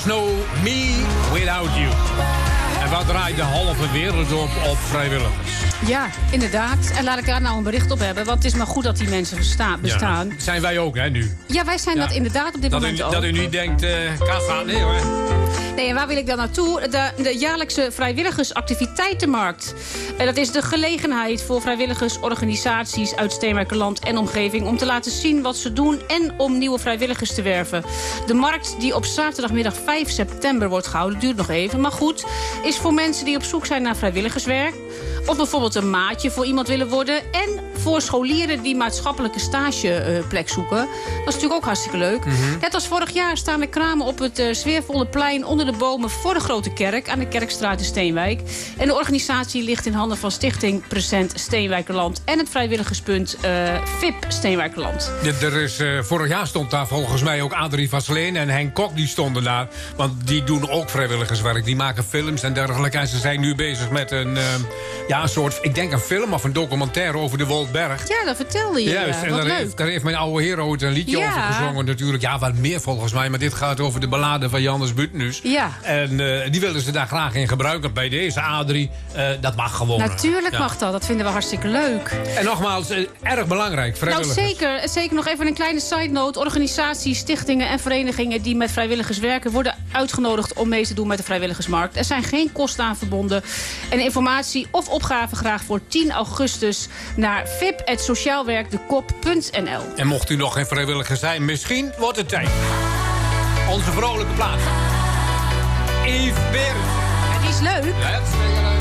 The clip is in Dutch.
Snow, Me Without You. En wat draait de halve wereld op vrijwilligers? Ja, inderdaad. En laat ik daar nou een bericht op hebben. Want het is maar goed dat die mensen bestaan. Ja, zijn wij ook, hè, nu? Ja, wij zijn dat inderdaad op dit moment ook. Dat u niet denkt, kassa, nee hoor. Nee, en waar wil ik dan naartoe? De jaarlijkse vrijwilligersactiviteitenmarkt. Dat is de gelegenheid voor vrijwilligers, organisaties uit Steenwijkerland en omgeving om te laten zien wat ze doen en om nieuwe vrijwilligers te werven. De markt die op zaterdagmiddag 5 september wordt gehouden, duurt nog even, maar goed, is voor mensen die op zoek zijn naar vrijwilligerswerk. Of bijvoorbeeld een maatje voor iemand willen worden. En voor scholieren die maatschappelijke stageplek zoeken. Dat is natuurlijk ook hartstikke leuk. Net als vorig jaar staan de kramen op het sfeervolle plein onder de bomen voor de Grote Kerk aan de Kerkstraat in Steenwijk. En de organisatie ligt in handen van Stichting Present Steenwijkerland en het vrijwilligerspunt VIP Steenwijkerland. Vorig jaar stond daar volgens mij ook Adrie Vasleen en Henk Kok, die stonden daar. Want die doen ook vrijwilligerswerk. Die maken films en dergelijke. En ze zijn nu bezig met een soort, ik denk een film of een documentaire over de Woldberg. Ja, dat vertelde je. Juist, en daar heeft mijn oude heer ooit een liedje over gezongen natuurlijk. Ja, wat meer volgens mij, maar dit gaat over de ballade van Jannes Butnus. Ja. En die willen ze daar graag in gebruiken bij deze Adrie. Dat mag gewoon. Natuurlijk mag dat vinden we hartstikke leuk. En nogmaals, erg belangrijk, vrijwilligers. Nou zeker nog even een kleine side note. Organisaties, stichtingen en verenigingen die met vrijwilligers werken worden uitgenodigd om mee te doen met de vrijwilligersmarkt. Er zijn geen kosten aan verbonden. En informatie of opgave graag voor 10 augustus naar vip@sociaalwerkdekop.nl. En mocht u nog geen vrijwilliger zijn, misschien wordt het tijd. Onze vrolijke plaats. Yves Berend. Die is leuk. Ja,